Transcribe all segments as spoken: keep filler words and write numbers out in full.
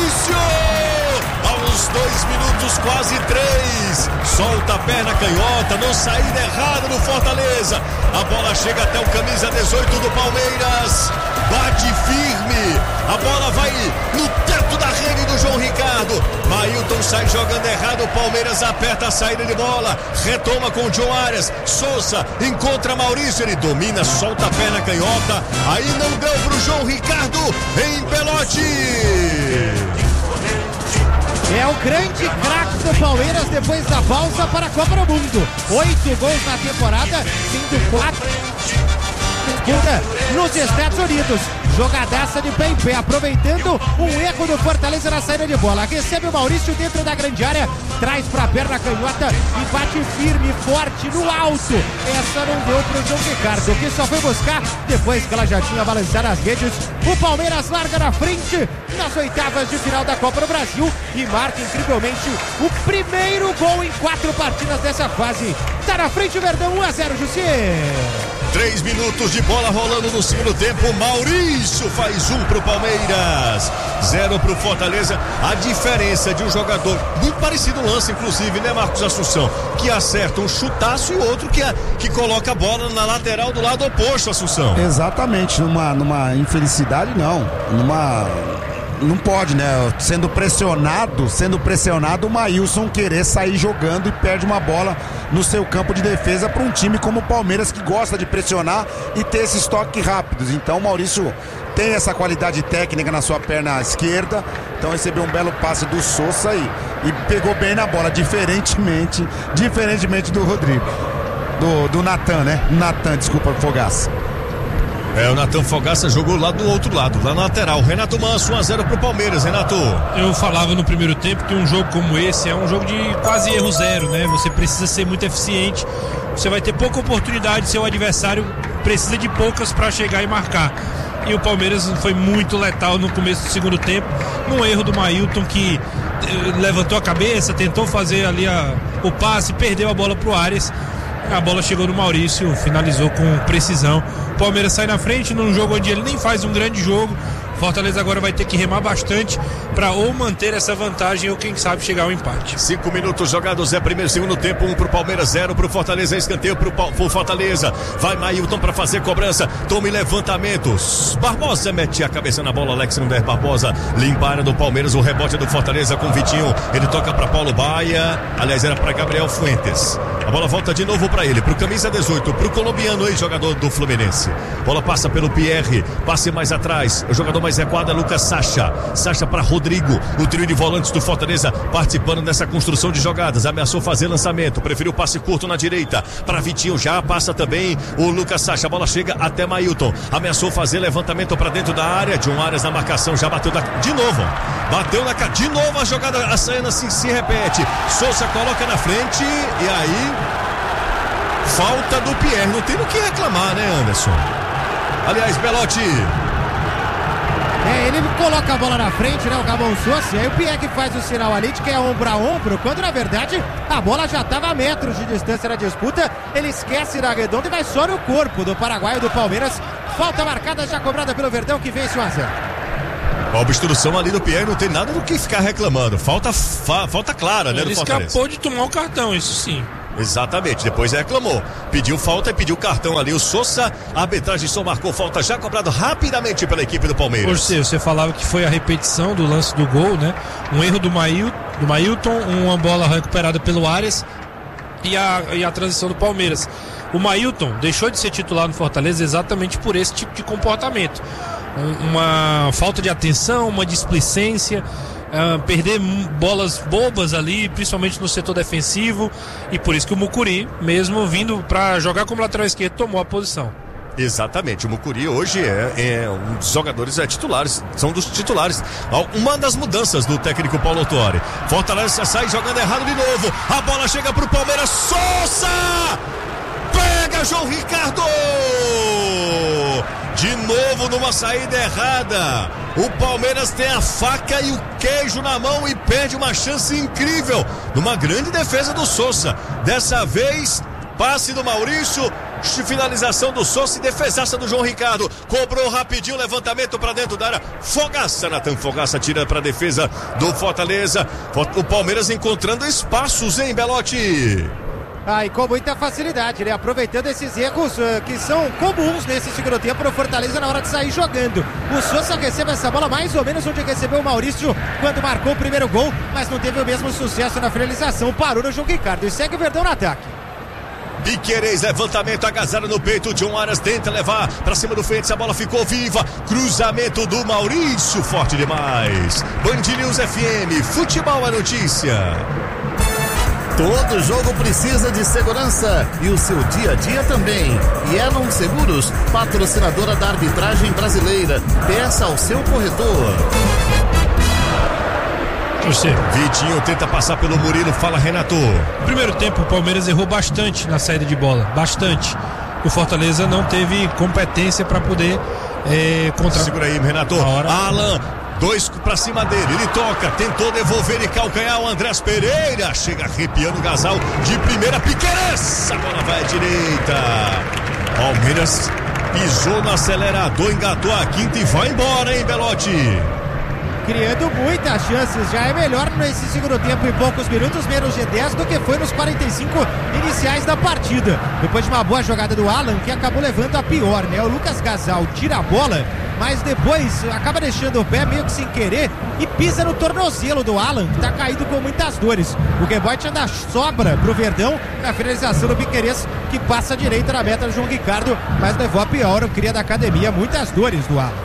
Maurício! Aos dois minutos, quase três. Solta a perna canhota, não saída errada no Fortaleza. A bola chega até o camisa dezoito do Palmeiras. Bate firme. A bola vai no teto da rede do João Ricardo. Mailton sai jogando errado. O Palmeiras aperta a saída de bola. Retoma com o John Arias. Souza encontra Maurício. Ele domina, solta a perna canhota. Aí não deu pro João Ricardo em Pelote. É o grande craque do Palmeiras depois da pausa para a Copa do Mundo. Oito gols na temporada, sendo quatro nos Estados Unidos. Jogadaça de pé em pé, aproveitando um erro do Fortaleza na saída de bola. Recebe o Maurício dentro da grande área, traz para a perna canhota e bate firme, forte, no alto. Essa não deu para o João Ricardo, que só foi buscar depois que ela já tinha balançado as redes. O Palmeiras larga na frente nas oitavas de final da Copa do Brasil e marca incrivelmente o primeiro gol em quatro partidas dessa fase. Tá na frente o Verdão, um a zero, Jussier. Três minutos de bola rolando no segundo tempo. Maurício faz um pro Palmeiras, zero pro Fortaleza. A diferença de um jogador muito parecido no lance, inclusive, né, Marcos Assunção? Que acerta um chutaço e outro que, que coloca a bola na lateral do lado oposto, Assunção. Exatamente, numa, numa infelicidade não, numa... Não pode, né? Sendo pressionado, sendo pressionado, o Maílson querer sair jogando e perde uma bola no seu campo de defesa para um time como o Palmeiras, que gosta de pressionar e ter esses toques rápidos. Então o Maurício tem essa qualidade técnica na sua perna esquerda, então recebeu um belo passe do Souza e, e pegou bem na bola, diferentemente, diferentemente do Rodrigo, do, do Natan, né? Natan, desculpa, Fogaça. É, o Natan Fogaça jogou lá do outro lado, lá na lateral. Renato Manso, um a zero pro Palmeiras, Renato. Eu falava no primeiro tempo que um jogo como esse é um jogo de quase erro zero, né? Você precisa ser muito eficiente, você vai ter pouca oportunidade, seu adversário precisa de poucas para chegar e marcar. E o Palmeiras foi muito letal no começo do segundo tempo, num erro do Mailton que eh, levantou a cabeça, tentou fazer ali a, o passe, perdeu a bola pro Arias. A bola chegou no Maurício, finalizou com precisão. O Palmeiras sai na frente num jogo onde ele nem faz um grande jogo. Fortaleza agora vai ter que remar bastante para ou manter essa vantagem ou quem sabe chegar ao empate. Cinco minutos jogados, é primeiro, segundo tempo, um pro Palmeiras, zero pro Fortaleza, escanteio pro, pro Fortaleza. Vai Mailton para fazer cobrança, tome levantamentos. Barbosa mete a cabeça na bola, Alex Nunes Barbosa limpa a área do Palmeiras, o rebote é do Fortaleza com Vitinho, ele toca para Paulo Baia, aliás era para Gabriel Fuentes. A bola volta de novo para ele, pro camisa dezoito, pro colombiano, ex-jogador do Fluminense. Bola passa pelo Pierre, passe mais atrás, o jogador mais recuado é Lucas Sacha. Sacha para Rodrigo, o trio de volantes do Fortaleza participando dessa construção de jogadas. Ameaçou fazer lançamento, preferiu passe curto na direita para Vitinho, já passa também o Lucas Sacha. A bola chega até Mailton, ameaçou fazer levantamento para dentro da área. John Arias na marcação, já bateu da... de novo. Bateu na cara, de novo a jogada, a cena se, se repete. Souza coloca na frente e aí falta do Pierre, não tem o que reclamar, né, Anderson? Aliás, Belotti. É, ele coloca a bola na frente, né, o Gabão Souza, e aí o Pierre que faz o sinal ali de que é ombro a ombro, quando na verdade a bola já estava a metros de distância na disputa. Ele esquece da redonda e vai só no corpo do paraguaio do Palmeiras. Falta marcada, já cobrada pelo Verdão, que vence o a zero. A obstrução ali do Pierre, não tem nada do que ficar reclamando. Falta, fa, falta clara, né, ele do Fortaleza. Ele escapou de tomar o cartão, isso sim. Exatamente, depois reclamou, pediu falta e pediu cartão ali, o Souza, a arbitragem só marcou falta, já cobrado rapidamente pela equipe do Palmeiras. Você, você falava que foi a repetição do lance do gol, né? Um erro do, Mail, do Mailton, uma bola recuperada pelo Arias e a, e a transição do Palmeiras. O Mailton deixou de ser titular no Fortaleza exatamente por esse tipo de comportamento, um, uma falta de atenção, uma displicência. Uh, perder bolas bobas ali, principalmente no setor defensivo, e por isso que o Mucuri, mesmo vindo para jogar como lateral esquerdo, tomou a posição. Exatamente, o Mucuri hoje é, é um dos jogadores é, titulares, são dos titulares. Uma das mudanças do técnico Paulo Autuori. Fortaleza sai jogando errado de novo, a bola chega pro Palmeiras, Souza! Pega João Ricardo! De novo numa saída errada. O Palmeiras tem a faca e o queijo na mão e perde uma chance incrível numa grande defesa do Souza. Dessa vez, passe do Maurício, Finalização do Sousa e defesaça do João Ricardo. Cobrou rapidinho, levantamento pra dentro da área. Fogaça, Natan Fogaça tira pra defesa do Fortaleza. O Palmeiras encontrando espaços, hein, Belotti? Ah, e com muita facilidade, né? Aproveitando esses erros uh, que são comuns nesse segundo tempo no Fortaleza na hora de sair jogando. O Sousa recebe essa bola mais ou menos onde recebeu o Maurício quando marcou o primeiro gol, mas não teve o mesmo sucesso na finalização. Parou no João Ricardo e segue o Verdão no ataque. Piquerez, levantamento, agasalho no peito. John Arias tenta levar pra cima do Fentes. A bola ficou viva. Cruzamento do Maurício, forte demais. Band News F M, futebol é notícia. Todo jogo precisa de segurança e o seu dia a dia também. E Elon Seguros, patrocinadora da arbitragem brasileira. Peça ao seu corretor. Vitinho tenta passar pelo Murilo, fala Renato. No primeiro tempo o Palmeiras errou bastante na saída de bola, bastante. O Fortaleza não teve competência para poder é, contra... Segura aí, Renato. Alan, dois pra cima dele, ele toca, tentou devolver de calcanhar o Andrés Pereira, chega arrepiando o Gasal de primeira. Piquerez, a bola vai à direita. Palmeiras pisou no acelerador, engatou a quinta e vai embora, hein, Belotti? Criando muitas chances, já é melhor nesse segundo tempo em poucos minutos, menos de dez do que foi nos quarenta e cinco iniciais da partida. Depois de uma boa jogada do Alan, que acabou levando a pior, né? O Lucas Gasal tira a bola, mas depois acaba deixando o pé meio que sem querer e pisa no tornozelo do Alan, que tá caído com muitas dores. O Rebote anda sobra pro Verdão na finalização do Piquerez, que passa à direita na meta do João Ricardo, mas levou a pior, o cria da academia, muitas dores do Alan.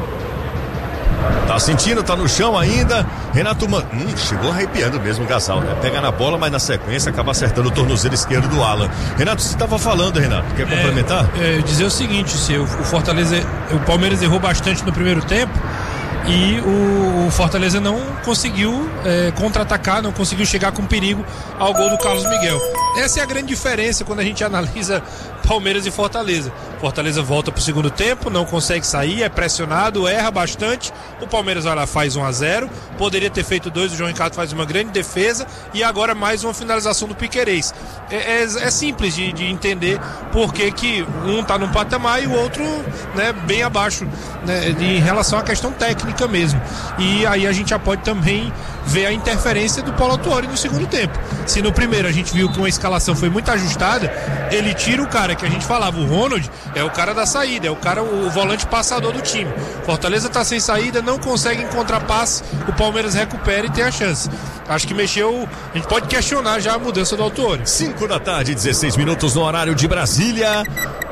Tá sentindo, tá no chão ainda. Renato Man... hum, chegou arrepiando mesmo o Gasal, né? Pega na bola, mas na sequência acaba acertando o tornozelo esquerdo do Alan. Renato, você estava falando, Renato, quer complementar? É, é, dizer o seguinte, se o, o Fortaleza, o Palmeiras errou bastante no primeiro tempo e o, o Fortaleza não conseguiu é, contra-atacar, não conseguiu chegar com perigo ao gol do Carlos Miguel. Essa é a grande diferença quando a gente analisa Palmeiras e Fortaleza. Fortaleza volta pro segundo tempo, não consegue sair, é pressionado, erra bastante. O Palmeiras vai lá, faz um a zero, poderia ter feito dois, o João Ricardo faz uma grande defesa e agora mais uma finalização do Piquerez. É, é, é simples de, de entender por que que um tá num patamar e o outro, né, bem abaixo, né, em relação à questão técnica mesmo. E aí a gente já pode também ver a interferência do Paulo Autuori no segundo tempo. Se no primeiro a gente viu que uma escalação foi muito ajustada, ele tira o cara que a gente falava, o Ronald é o cara da saída, é o cara, o volante passador do time. Fortaleza tá sem saída, não consegue encontrar passe, o Palmeiras recupera e tem a chance. Acho que mexeu, a gente pode questionar já a mudança do Autuori. cinco da tarde, dezesseis minutos no horário de Brasília.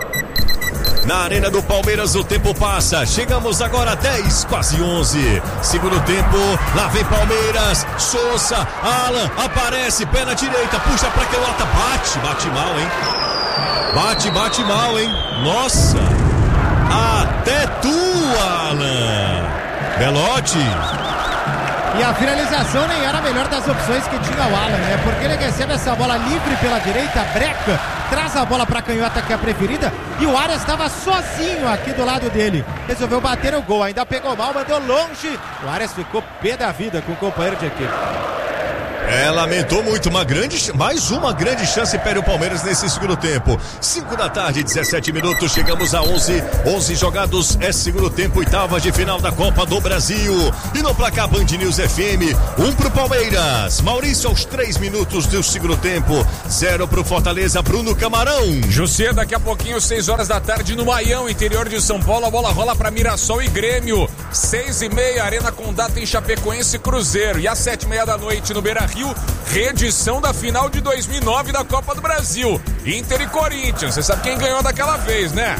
Na arena do Palmeiras o tempo passa, chegamos agora a dez, quase onze. Segundo tempo, lá vem Palmeiras, Sousa, Alan, aparece, pé na direita, puxa pra Quelota, bate, bate mal, hein? Bate, bate mal, hein? Nossa! Até tu, Alan! Belotti! E a finalização nem era a melhor das opções que tinha o Alan, né? Porque ele recebe essa bola livre pela direita, breca, traz a bola pra canhota, que é a preferida, e o Arias estava sozinho aqui do lado dele. Resolveu bater o gol, ainda pegou mal, mandou longe. O Arias ficou pé da vida com o companheiro de equipe. É, lamentou muito, uma grande, mais uma grande chance perde o Palmeiras nesse segundo tempo. cinco da tarde, dezessete minutos, chegamos a onze, onze jogados, é segundo tempo, oitavas de final da Copa do Brasil. E no placar Band News F M, um pro Palmeiras, Maurício aos três minutos do segundo tempo, zero pro Fortaleza, Bruno Camarão. José, daqui a pouquinho, seis horas da tarde no Maião, interior de São Paulo, a bola rola pra Mirassol e Grêmio, seis e meia, Arena Condá em Chapecoense e Cruzeiro, e às sete e meia da noite no Beira-Rio, reedição da final de dois mil e nove da Copa do Brasil, Inter e Corinthians. Você sabe quem ganhou daquela vez, né?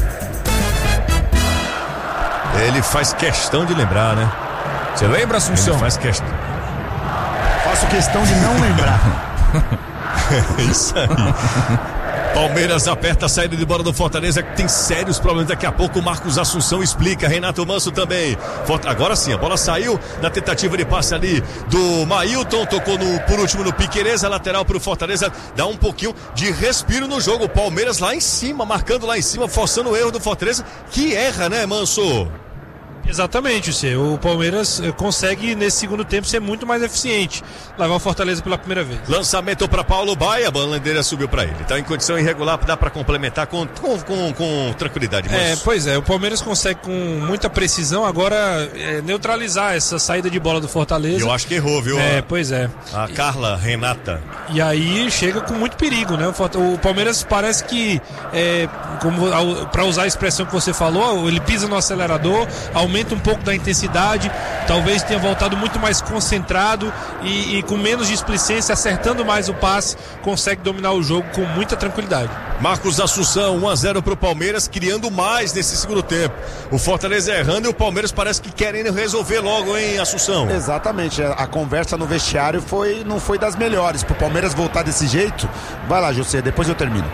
Ele faz questão de lembrar, né? Você lembra, Assunção? Ele faz questão. Faço questão de não lembrar. Isso aí. Palmeiras aperta a saída de bola do Fortaleza, que tem sérios problemas. Daqui a pouco o Marcos Assunção explica, Renato Manso também. Agora sim, a bola saiu na tentativa de passe ali do Mailton, tocou no, por último no Piquerez, a lateral pro Fortaleza, dá um pouquinho de respiro no jogo. O Palmeiras lá em cima, marcando lá em cima, forçando o erro do Fortaleza, que erra, né, Manso? Exatamente, Cê. O Palmeiras consegue nesse segundo tempo ser muito mais eficiente, levar o Fortaleza pela primeira vez. Lançamento para Paulo Baia, a bandeira subiu para ele. Tá em condição irregular, dá para complementar com, com, com, com tranquilidade. Mas... É, pois é, o Palmeiras consegue com muita precisão agora é, neutralizar essa saída de bola do Fortaleza. Eu acho que errou, viu? É, pois é. A Carla Renata. E aí chega com muito perigo, né? O Palmeiras parece que, é, como para usar a expressão que você falou, ele pisa no acelerador, aumenta um pouco da intensidade, talvez tenha voltado muito mais concentrado e, e com menos displicência, acertando mais o passe, consegue dominar o jogo com muita tranquilidade. Marcos Assunção, um a zero pro Palmeiras, criando mais nesse segundo tempo. O Fortaleza errando e o Palmeiras parece que querendo resolver logo, hein, Assunção? Exatamente, a conversa no vestiário foi, não foi das melhores. Pro Palmeiras voltar desse jeito, vai lá, José, depois eu termino.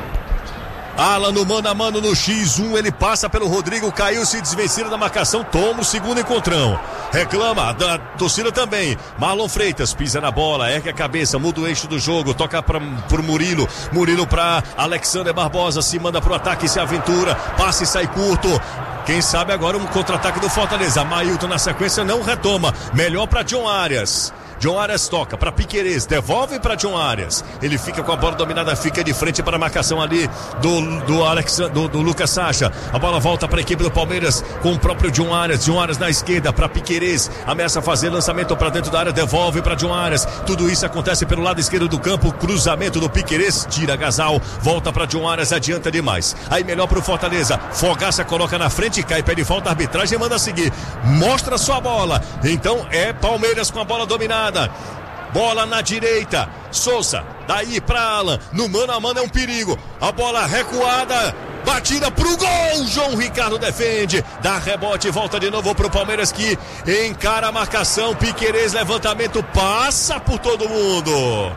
Alan no mano a mano no xis um, ele passa pelo Rodrigo, caiu, se desvencilha da marcação, toma o segundo encontrão. Reclama da torcida também. Marlon Freitas pisa na bola, ergue a cabeça, muda o eixo do jogo, toca pra, pro Murilo, Murilo pra Alexander Barbosa, se manda pro ataque, se aventura, passa e sai curto. Quem sabe agora um contra-ataque do Fortaleza. Mailton na sequência não retoma, melhor pra John Arias. John Arias toca para Piquerez, devolve para John Arias. Ele fica com a bola dominada, fica de frente para a marcação ali do, do, Alex, do, do Lucas Sacha. A bola volta para a equipe do Palmeiras com o próprio John Arias. John Arias na esquerda para Piquerez. Ameaça fazer lançamento para dentro da área, devolve para John Arias. Tudo isso acontece pelo lado esquerdo do campo. Cruzamento do Piquerez, tira Gasal, volta para John Arias, adianta demais. Aí melhor para o Fortaleza. Fogaça coloca na frente, cai, pede falta, a arbitragem manda seguir. Mostra sua bola. Então é Palmeiras com a bola dominada. Bola na direita, Souza, daí pra Alan, no mano a mano é um perigo, a bola recuada, batida pro gol, João Ricardo defende, dá rebote, volta de novo pro Palmeiras que encara a marcação, Piquerez, levantamento, passa por todo mundo,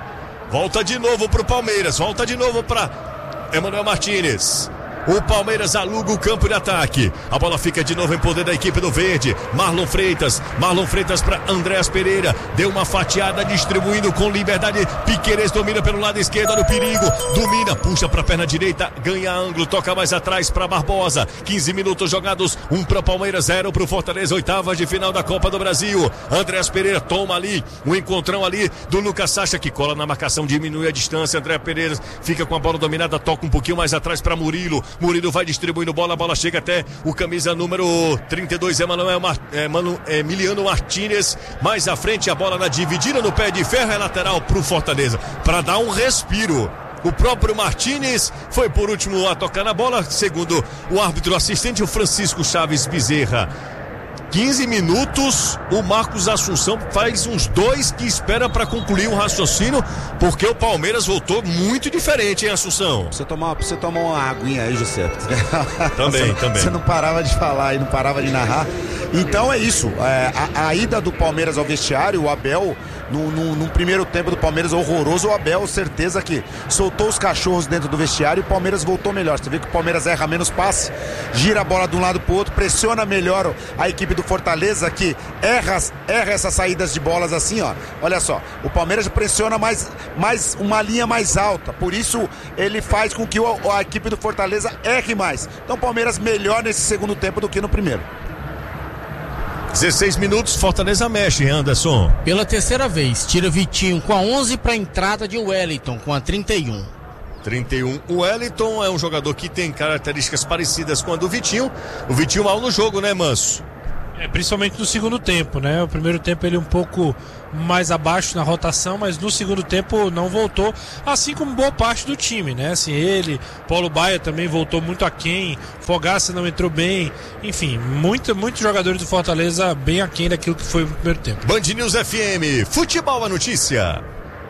volta de novo pro Palmeiras, volta de novo pra Emanuel Martínez. O Palmeiras aluga o campo de ataque. A bola fica de novo em poder da equipe do Verde. Marlon Freitas. Marlon Freitas para Andréas Pereira. Deu uma fatiada distribuindo com liberdade. Piquerez domina pelo lado esquerdo. Olha o perigo. Domina, puxa para a perna direita. Ganha ângulo. Toca mais atrás para Barbosa. quinze minutos jogados. Um para Palmeiras, zero para o Fortaleza. Oitavas de final da Copa do Brasil. Andréas Pereira toma ali. Um encontrão ali do Lucas Sacha que cola na marcação. Diminui a distância. André Pereira fica com a bola dominada. Toca um pouquinho mais atrás para Murilo. Murilo vai distribuindo bola, a bola chega até o camisa número trinta e dois, Emanuel Mar... Emiliano Martínez. Mais à frente, a bola na dividida no pé de ferro, é lateral pro Fortaleza, para dar um respiro. O próprio Martínez foi por último a tocar na bola, segundo o árbitro assistente, o Francisco Chaves Bezerra. quinze minutos, o Marcos Assunção faz uns dois que espera para concluir um raciocínio, porque o Palmeiras voltou muito diferente, hein, Assunção? Você tomar, você tomar uma aguinha aí, José. Também, você, também. Você não parava de falar e não parava de narrar. Então é isso, é, a, a ida do Palmeiras ao vestiário, o Abel, no, no, no primeiro tempo do Palmeiras horroroso, o Abel, certeza que soltou os cachorros dentro do vestiário e o Palmeiras voltou melhor. Você vê que o Palmeiras erra menos passe, gira a bola de um lado pro outro, pressiona melhor a equipe do Fortaleza, que erra, erra essas saídas de bolas assim, ó. Olha só, o Palmeiras pressiona mais, mais uma linha mais alta, por isso ele faz com que o, a equipe do Fortaleza erre mais. Então o Palmeiras melhor nesse segundo tempo do que no primeiro. dezesseis minutos, Fortaleza mexe, Anderson. Pela terceira vez, tira Vitinho com a onze para a entrada de Wellington com a trinta e um. trinta e um. O Wellington é um jogador que tem características parecidas com a do Vitinho. O Vitinho mal no jogo, né, Manso? É, principalmente no segundo tempo, né? O primeiro tempo ele um pouco mais abaixo na rotação, mas no segundo tempo não voltou, assim como boa parte do time, né? Assim, ele, Paulo Baia também voltou muito aquém, Fogaça não entrou bem, enfim, muito, muitos jogadores do Fortaleza bem aquém daquilo que foi o primeiro tempo. Band News F M, futebol a notícia.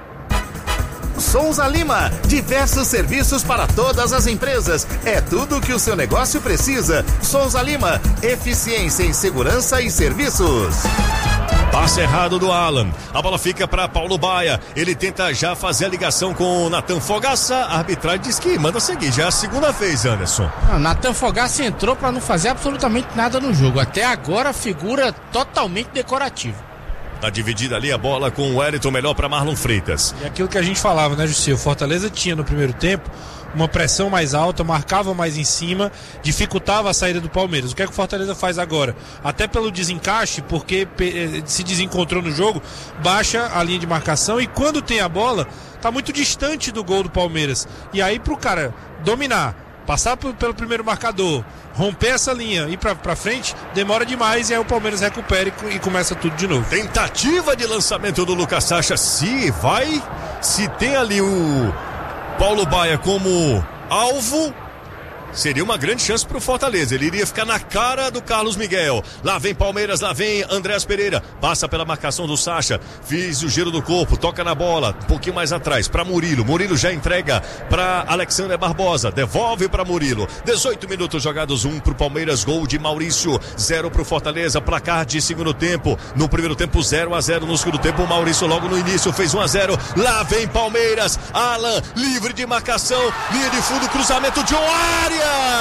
Souza Lima, diversos serviços para todas as empresas. É tudo o que o seu negócio precisa. Souza Lima, eficiência em segurança e serviços. Passe errado do Alan. A bola fica para Paulo Baia. Ele tenta já fazer a ligação com o Natan Fogaça. A arbitragem diz que manda seguir. Já é a segunda vez, Anderson. Ah, Natan Fogaça entrou para não fazer absolutamente nada no jogo. Até agora, figura totalmente decorativa. Tá dividida ali a bola com o Wellington, melhor para Marlon Freitas. E aquilo que a gente falava, né, Jussi? O Fortaleza tinha no primeiro tempo uma pressão mais alta, marcava mais em cima, dificultava a saída do Palmeiras. O que é que o Fortaleza faz agora? Até pelo desencaixe, porque se desencontrou no jogo, baixa a linha de marcação e quando tem a bola, tá muito distante do gol do Palmeiras. E aí pro cara dominar, passar pelo primeiro marcador, romper essa linha e ir pra, pra frente, demora demais e aí o Palmeiras recupera e, e começa tudo de novo. Tentativa de lançamento do Lucas Sacha, se vai, se tem ali o Paulo Baia como alvo, seria uma grande chance pro Fortaleza. Ele iria ficar na cara do Carlos Miguel. Lá vem Palmeiras, lá vem Andrés Pereira. Passa pela marcação do Sacha. Fiz o giro do corpo, toca na bola. Um pouquinho mais atrás, pra Murilo. Murilo já entrega pra Alexander Barbosa. Devolve pra Murilo. dezoito minutos jogados, um pro Palmeiras. Gol de Maurício, zero pro Fortaleza. Placar de segundo tempo. No primeiro tempo, zero a zero. No segundo tempo, o Maurício logo no início fez um a zero. Lá vem Palmeiras. Alan, livre de marcação. Linha de fundo, cruzamento de uma área.